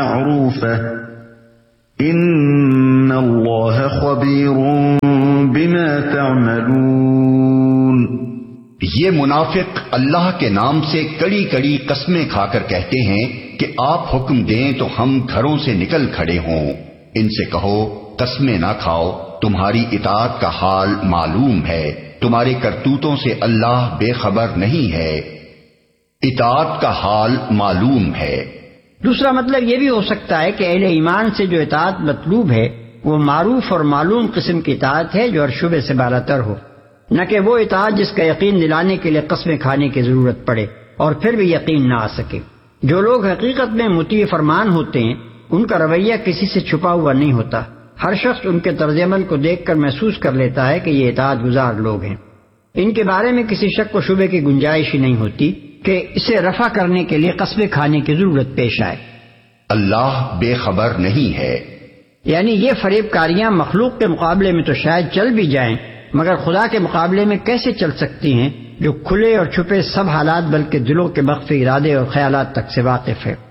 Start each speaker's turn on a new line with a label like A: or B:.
A: معروفا ان اللہ خبیر بما تعملون۔
B: یہ منافق اللہ کے نام سے کڑی کڑی قسمیں کھا کر کہتے ہیں کہ آپ حکم دیں تو ہم گھروں سے نکل کھڑے ہوں۔ ان سے کہو قسمیں نہ کھاؤ، تمہاری اطاعت کا حال معلوم ہے، تمہارے کرتوتوں سے اللہ بے خبر نہیں ہے، اطاعت کا حال معلوم ہے۔
C: دوسرا مطلب یہ بھی ہو سکتا ہے کہ اہل ایمان سے جو اطاعت مطلوب ہے وہ معروف اور معلوم قسم کی اطاعت ہے جو ہر شعبے سے بالاتر ہو، نہ کہ وہ اطاعت جس کا یقین دلانے کے لیے قسمیں کھانے کی ضرورت پڑے اور پھر بھی یقین نہ آ سکے۔ جو لوگ حقیقت میں مطیع فرمان ہوتے ہیں ان کا رویہ کسی سے چھپا ہوا نہیں ہوتا، ہر شخص ان کے طرز عمل کو دیکھ کر محسوس کر لیتا ہے کہ یہ اطاعت گزار لوگ ہیں۔ ان کے بارے میں کسی شک و شبے کی گنجائش ہی نہیں ہوتی کہ اسے رفع کرنے کے لیے قسمیں کھانے کی ضرورت پیش آئے۔
B: اللہ بے خبر نہیں ہے،
C: یعنی یہ فریب کاریاں مخلوق کے مقابلے میں تو شاید چل بھی جائیں مگر خدا کے مقابلے میں کیسے چل سکتی ہیں جو کھلے اور چھپے سب حالات بلکہ دلوں کے مخفی ارادے اور خیالات تک سے واقف ہے۔